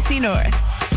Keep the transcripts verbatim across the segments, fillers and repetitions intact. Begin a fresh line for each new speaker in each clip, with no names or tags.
C North.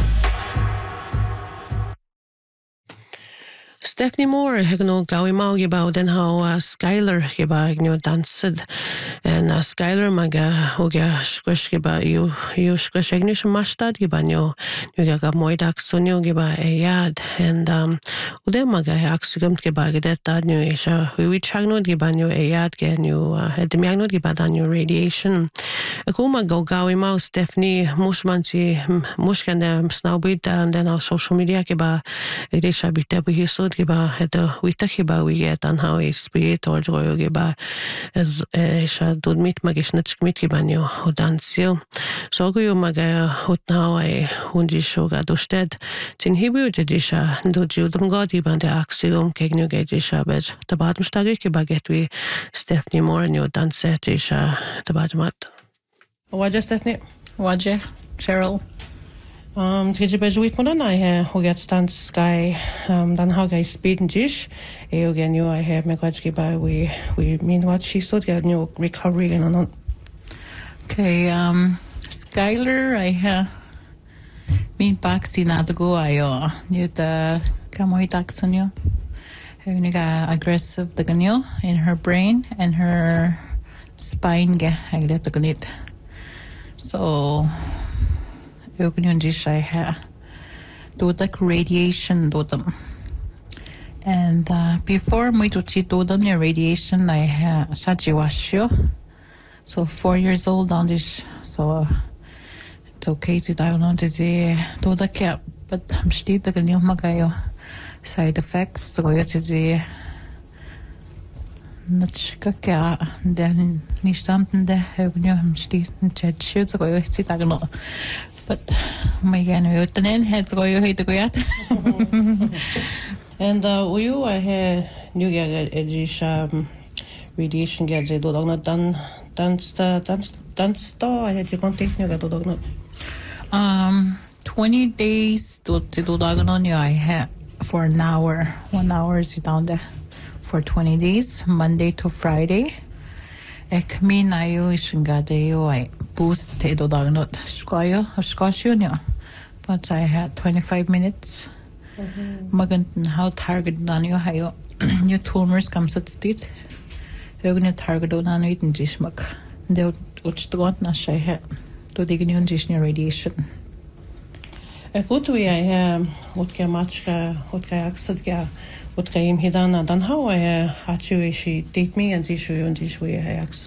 Stephanie Moore hegno gawi mau giba den how uh, Skylar giba hegno dansed and uh, Skylar maga hoga squish giba you you squish ignition mastad giba nyo nyo ga moidak sonyo giba e yad and um ude maga aksugam giba gedetta nyo isha we chagno giba nyo e yad ge nyo edemiagno giba dan nyo radiation akoma go gawi mau Stephanie mushmanti mushkande snowbid and then our social media giba edisha bitte bihisod giba heda wita giba we get an how is spirit or joy giba isha dud mit magish nich mit giba nyo hodansio so go yo maga hotna ai hundi shoga dosted tin hibu jedisha do judum godi bande axiom kegnu gedisha bej tabad mustagi giba get we Stephanie Moore nyo danse isha tabad mat
Waja Stephanie
Waja Cheryl
Um, Tgej bejuit mo na I hoget stand sky um dan haga speeden dish e again you I have me gotski by we we mean what she saw get new recovery and on.
Okay, um Skylar I have mean back to na go ayo new the kamoy taxonyo huniga aggressive the ganyo in her brain and her spine ga aglet the ganit so eu kunyon disha ha do the radiation do them and uh, before me to chi do them your radiation I ha saji washo so four years old on this so it's okay to down on the do the cap but I'm still the ganyo magayo side effects so it's the natchka ka den nistamten de eu kunyo I'm still chat shoot so go it's tagno but my gan utan heads go you hate the goyat
And uh we you I had new get edisha radiation get do dog dan dance dance dance to I had you contact new get do dog
um twenty days to to do dog on you I had for an hour one hour is down there for twenty days Monday to Friday ek mi na yo ishingade yo I boost te do dagnot skoyo skosyo but I had twenty-five minutes magant how target dan yo hayo new tumors comes at stit yogne target on an it jismak de utstgot na shay to dignion jisni radiation
Gut we I have what ka matchka what ka aksad ka what ka im hidana dan how I had you she date me and issue on this way I asked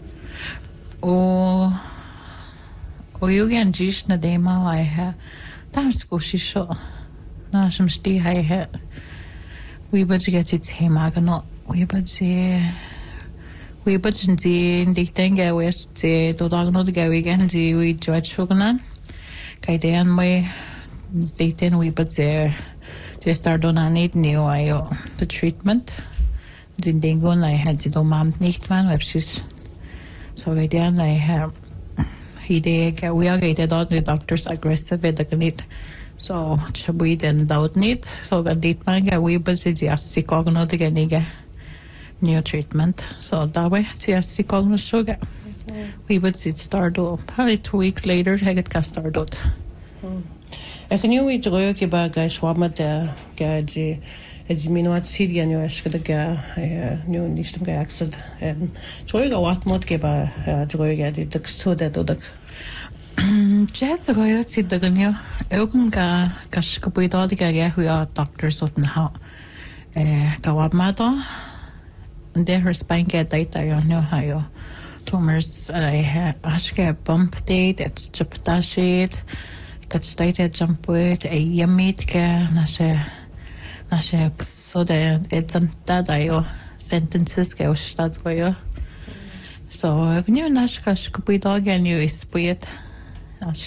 o o yugen jish na dema I ha tamsko shisho na shmsti I ha we budget get it hemagano we budget we budget the dictenga west the dogno the gawigan the we judge shoganan kaidan my dicten we budget just start on an it new I the treatment den dingon I had the mom nicht man websis so I didn't I have he did we are gated all the doctors aggressive with the ganit so should we then doubt need so that did man we busy just sick ogno the ganiga new treatment so that way just sick ogno sugar we would sit start probably two weeks later I get cast started
Ek nu we droog ke ba ga swama de ga ji het mi no at Syria nu eske de ga nu nicht ga aksad en droog wat mod ke ba droog ga dit so de dodak
Jet go yo sit de ganyo eugun ga kash ka puido de ga ya hu ya doctors ot na ha eh ka wat ma to de her spine get data yo no ha yo tumors I ha aske bump date it's chaptashit kat stated jump with a yamit ka nashe nashe so de it's that I sentences ke ostad go yo so gnu nash kash ka puido ga new is puit